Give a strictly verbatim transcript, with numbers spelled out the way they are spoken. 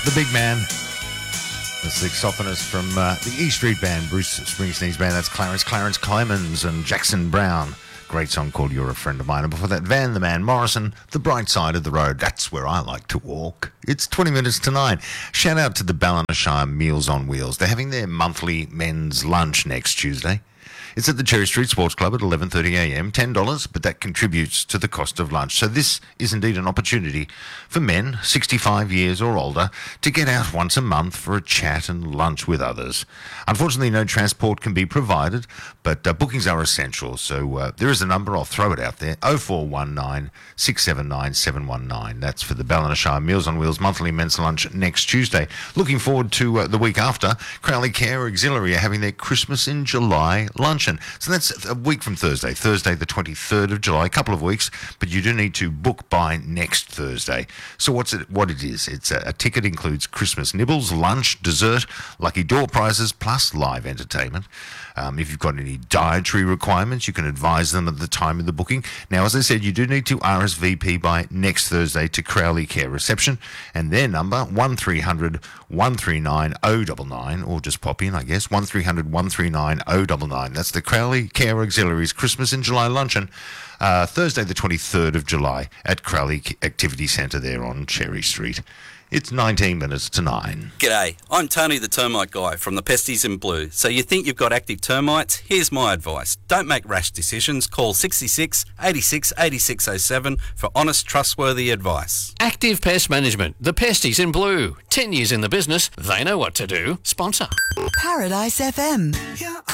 The big man. The saxophonist from uh, the E Street Band, Bruce Springsteen's band. That's Clarence, Clarence Clemens and Jackson Brown. Great song called You're a Friend of Mine. And before that, Van the Man Morrison, The Bright Side of the Road. That's where I like to walk. It's twenty minutes to nine. Shout out to the Ballinashire Meals on Wheels. They're having their monthly men's lunch next Tuesday. It's at the Cherry Street Sports Club at eleven thirty a m, ten dollars, but that contributes to the cost of lunch. So this is indeed an opportunity for men sixty-five years or older to get out once a month for a chat and lunch with others. Unfortunately, no transport can be provided, but uh, bookings are essential. So uh, there is a number, I'll throw it out there, oh four one nine, six seven nine, seven one nine. That's for the Ballinashire Meals on Wheels monthly men's lunch next Tuesday. Looking forward to uh, the week after. Crowley Care Auxiliary are having their Christmas in July lunch. So that's a week from Thursday, Thursday the twenty-third of July, a couple of weeks, but you do need to book by next Thursday. So what's it? What it is, it's a, a ticket includes Christmas nibbles, lunch, dessert, lucky door prizes, plus live entertainment. Um, if you've got any dietary requirements, you can advise them at the time of the booking. Now, as I said, you do need to R S V P by next Thursday to Crowley Care Reception, and their number, one three hundred, one three nine, oh nine nine, or just pop in, I guess, one three hundred, one three nine, oh nine nine. That's the Crowley Care Auxiliaries Christmas in July luncheon, uh, Thursday the twenty-third of July at Crowley Activity Centre there on Cherry Street. It's nineteen minutes to nine. G'day, I'm Tony the Termite Guy from the Pesties in Blue. So you think you've got active termites? Here's my advice. Don't make rash decisions. Call sixty-six, eighty-six, eighty-six oh seven for honest, trustworthy advice. Active Pest Management, the Pesties in Blue. Ten years in the business, they know what to do. Sponsor. Paradise F M.